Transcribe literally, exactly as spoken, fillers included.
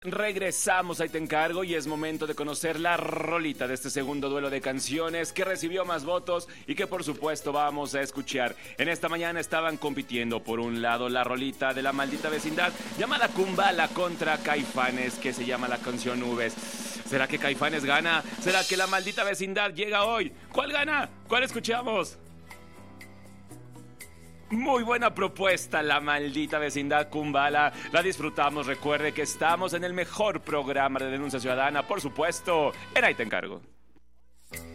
Regresamos, ahí te encargo, y es momento de conocer la rolita de este segundo duelo de canciones que recibió más votos y que por supuesto vamos a escuchar. En esta mañana estaban compitiendo, por un lado, la rolita de La Maldita Vecindad llamada Kumbala contra Caifanes, que se llama la canción Nubes. ¿Será que Caifanes gana? ¿Será que La Maldita Vecindad llega hoy? ¿Cuál gana? ¿Cuál escuchamos? Muy buena propuesta, La Maldita Vecindad, Kumbala. La disfrutamos. Recuerde que estamos en el mejor programa de denuncia ciudadana, por supuesto, en Ahí te encargo.